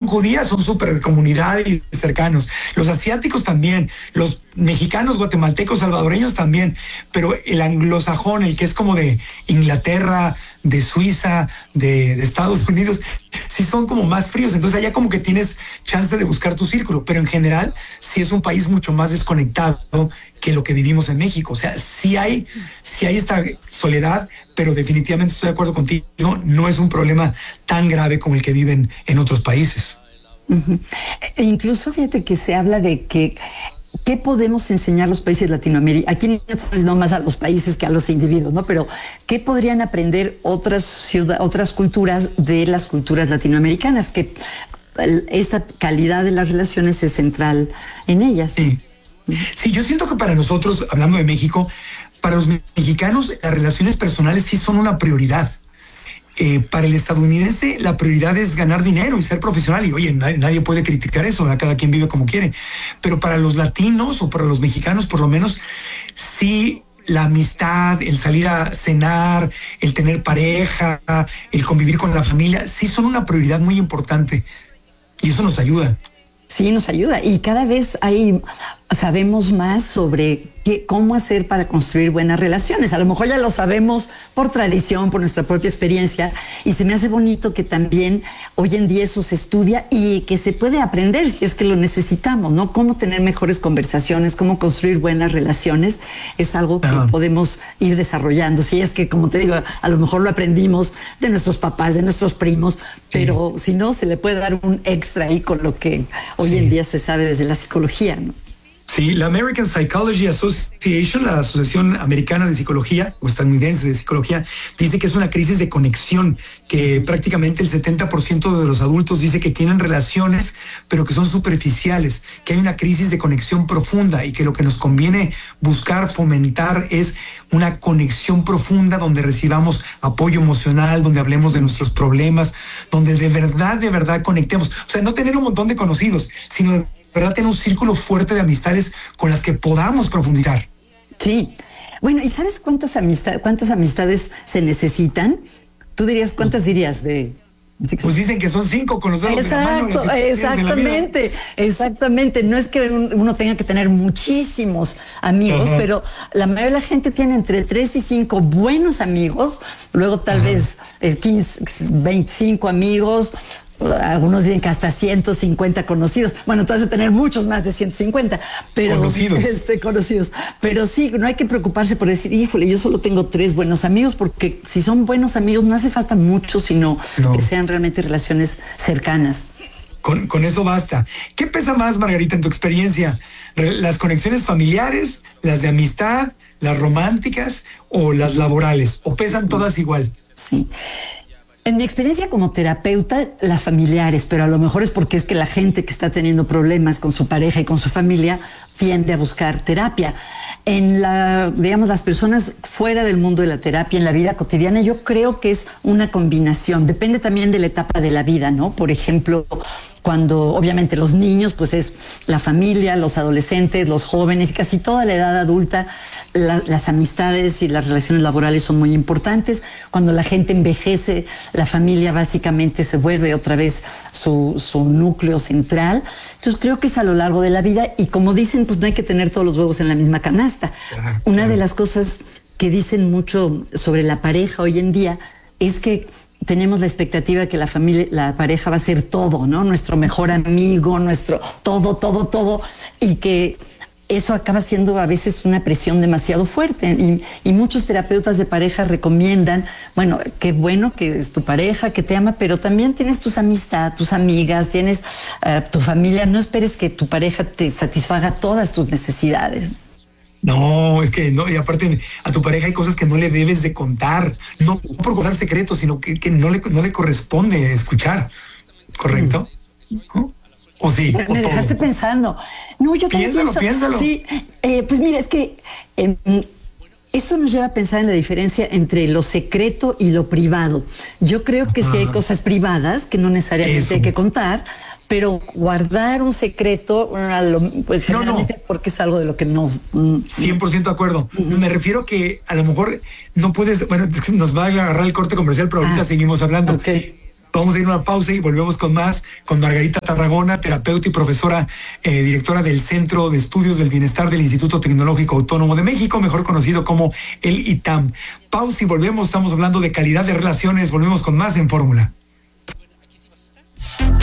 judías son súper de comunidad y cercanos. Los asiáticos también, los mexicanos, guatemaltecos, salvadoreños también, pero el anglosajón, el que es como de Inglaterra, de Suiza, de Estados Unidos, sí son como más fríos. Entonces allá como que tienes chance de buscar tu círculo, pero en general sí es un país mucho más desconectado que lo que vivimos en México. O sea, sí hay esta soledad, pero definitivamente estoy de acuerdo contigo, no es un problema tan grave como el que viven en otros países. Uh-huh. E incluso fíjate que se habla de que ¿qué podemos enseñar los países de Latinoamérica? Aquí no más a los países que a los individuos, ¿no? Pero ¿qué podrían aprender otras culturas de las culturas latinoamericanas? Que esta calidad de las relaciones es central en ellas. Sí. Sí, yo siento que para nosotros, hablando de México, para los mexicanos las relaciones personales sí son una prioridad. Para el estadounidense la prioridad es ganar dinero y ser profesional, y oye, nadie puede criticar eso, ¿verdad? Cada quien vive como quiere, pero para los latinos o para los mexicanos por lo menos sí, la amistad, el salir a cenar, el tener pareja, el convivir con la familia, sí son una prioridad muy importante y eso nos ayuda. Sí, nos ayuda, y cada vez sabemos más sobre cómo hacer para construir buenas relaciones. A lo mejor ya lo sabemos por tradición, por nuestra propia experiencia, y se me hace bonito que también hoy en día eso se estudia y que se puede aprender si es que lo necesitamos, ¿no? Cómo tener mejores conversaciones, cómo construir buenas relaciones, es algo que podemos ir desarrollando. Si es que, como te digo, a lo mejor lo aprendimos de nuestros papás, de nuestros primos, pero si no, se le puede dar un extra ahí con lo que hoy en día se sabe desde la psicología, ¿no? Sí, la American Psychology Association, la Asociación Americana de Psicología, o estadounidense de Psicología, dice que es una crisis de conexión, que prácticamente el 70% de los adultos dice que tienen relaciones, pero que son superficiales, que hay una crisis de conexión profunda y que lo que nos conviene buscar, fomentar, es una conexión profunda donde recibamos apoyo emocional, donde hablemos de nuestros problemas, donde de verdad conectemos. O sea, no tener un montón de conocidos, sino de verdad tener un círculo fuerte de amistades con las que podamos profundizar. Sí. Bueno, ¿y sabes cuántas amistades se necesitan? ¿Tú dirías, cuántas dirías de...? Pues dicen que son 5 con los dedos de la mano. Exactamente. No es que uno tenga que tener muchísimos amigos, pero la mayoría de la gente tiene entre 3 y 5 buenos amigos, luego tal vez 15, 25 amigos. Algunos dicen que hasta 150 conocidos. Bueno, tú vas a tener muchos más de 150, pero conocidos. Pero sí, no hay que preocuparse por decir, híjole, yo solo tengo 3 buenos amigos, porque si son buenos amigos no hace falta mucho, sino que sean realmente relaciones cercanas. Con eso basta. ¿Qué pesa más, Margarita, en tu experiencia? ¿Las conexiones familiares, las de amistad, las románticas o las laborales? ¿O pesan todas igual? Sí. En mi experiencia como terapeuta, las familiares, pero a lo mejor es porque es que la gente que está teniendo problemas con su pareja y con su familia tiende a buscar terapia. Digamos, las personas fuera del mundo de la terapia, en la vida cotidiana, yo creo que es una combinación. Depende también de la etapa de la vida, ¿no? Por ejemplo, cuando obviamente los niños, pues es la familia, los adolescentes, los jóvenes y casi toda la edad adulta, las amistades y las relaciones laborales son muy importantes. Cuando la gente envejece, la familia básicamente se vuelve otra vez su núcleo central. Entonces creo que es a lo largo de la vida, y como dicen, pues no hay que tener todos los huevos en la misma canasta. Una de las cosas que dicen mucho sobre la pareja hoy en día es que tenemos la expectativa de que la pareja va a ser todo, ¿no? Nuestro mejor amigo, nuestro todo, y que eso acaba siendo a veces una presión demasiado fuerte, y muchos terapeutas de pareja recomiendan, bueno, qué bueno que es tu pareja, que te ama, pero también tienes tus amistades, tus amigas, tienes tu familia. No esperes que tu pareja te satisfaga todas tus necesidades. No, es que no, y aparte a tu pareja hay cosas que no le debes de contar, no por guardar secretos, sino que no le corresponde escuchar, ¿correcto? ¿No? ¿O sí? Me dejaste pensando. No, yo también piénsalo. Sí, pues mira, es que eso nos lleva a pensar en la diferencia entre lo secreto y lo privado. Yo creo que sí hay cosas privadas que no necesariamente hay que contar, pero guardar un secreto, pues generalmente es porque es algo de lo que no... 100% de acuerdo. Me refiero que a lo mejor no puedes... Bueno, nos va a agarrar el corte comercial, pero ahorita seguimos hablando. Okay. Vamos a ir a una pausa y volvemos con más, con Margarita Tarragona, terapeuta y profesora, directora del Centro de Estudios del Bienestar del Instituto Tecnológico Autónomo de México, mejor conocido como el ITAM. Pausa y volvemos, estamos hablando de calidad de relaciones, volvemos con más en Fórmula.